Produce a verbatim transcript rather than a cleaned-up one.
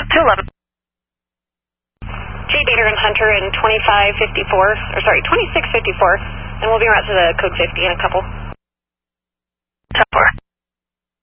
two eleven. J. Bader and Hunter in twenty-five fifty-four, or sorry, twenty-six fifty-four, and we'll be right to the code fifty in a couple. ten four.